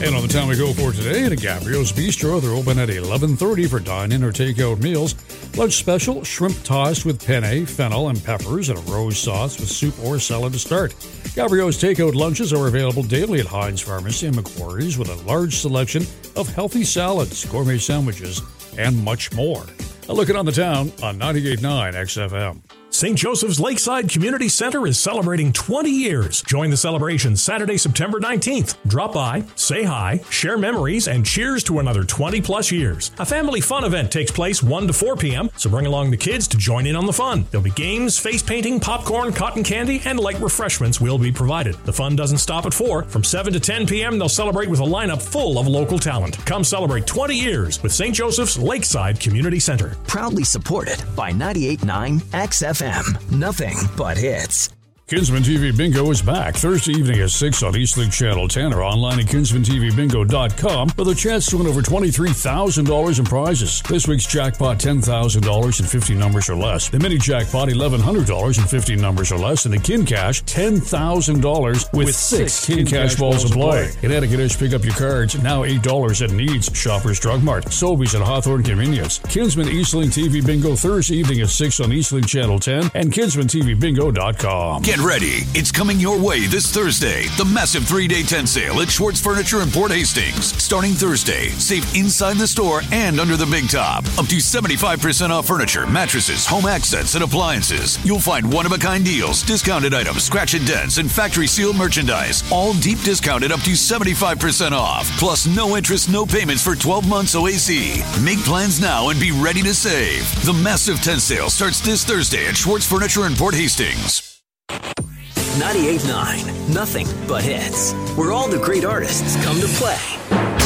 And on the time we go for today, at Gabrio's Bistro, they're open at 11:30 for dine-in or takeout meals. Lunch special, shrimp tossed with penne, fennel, and peppers, and a rose sauce with soup or salad to start. Gabrio's takeout lunches are available daily at Heinz Pharmacy and McQuarrie's with a large selection of healthy salads, gourmet sandwiches, and much more. A look at On the Town on 98.9 XFM. St. Joseph's Lakeside Community Center is celebrating 20 years. Join the celebration Saturday, September 19th. Drop by, say hi, share memories, and cheers to another 20-plus years. A family fun event takes place 1 to 4 p.m., so bring along the kids to join in on the fun. There'll be games, face painting, popcorn, cotton candy, and light refreshments will be provided. The fun doesn't stop at 4. From 7 to 10 p.m., they'll celebrate with a lineup full of local talent. Come celebrate 20 years with St. Joseph's Lakeside Community Center. Proudly supported by 98.9 XFM. Nothing but hits. Kinsman TV Bingo is back Thursday evening at 6 on Eastlink Channel 10 or online at kinsmantvbingo.com with a chance to win over $23,000 in prizes. This week's jackpot, $10,000 and 50 numbers or less. The mini jackpot, $1,100 and 50 numbers or less. And the Kin Cash, $10,000 with 6 Kin Cash balls to play. Connecticut, pick up your cards, now $8 at Needs, Shoppers Drug Mart, Sobeys and Hawthorne Convenience. Kinsman Eastlink TV Bingo Thursday evening at 6 on Eastlink Channel 10 and kinsmantvbingo.com. Get ready. It's coming your way this Thursday. The massive 3-day tent sale at Schwartz Furniture in Port Hastings. Starting Thursday, save inside the store and under the big top. Up to 75% off furniture, mattresses, home accents, and appliances. You'll find one-of-a-kind deals, discounted items, scratch and dents, and factory-sealed merchandise. All deep discounted up to 75% off. Plus no interest, no payments for 12 months OAC. Make plans now and be ready to save. The massive tent sale starts this Thursday at Schwartz Furniture in Port Hastings. 98.9, nothing but hits. Where all the great artists come to play.